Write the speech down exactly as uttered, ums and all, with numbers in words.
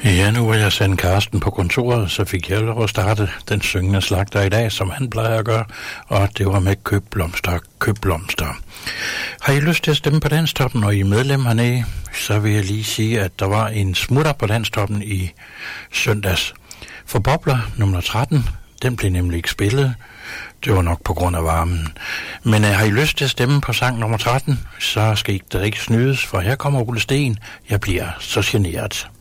Ja, nu var jeg sendt Karsten på kontoret, så fik jeg lov at starte den syngende slagter i dag, som han plejer at gøre, og det var med køb blomster, køb blomster. Har I lyst til at stemme på Danstoppen, og I er medlem hernede, så vil jeg lige sige, at der var en smutter på Danstoppen i søndags. For Bobler nummer tretten, den blev nemlig ikke spillet. Det var nok på grund af varmen. Men uh, har I lyst til at stemme på sang nummer tretten, så skal I der ikke snydes, for her kommer Ole Sten. Jeg bliver så generet.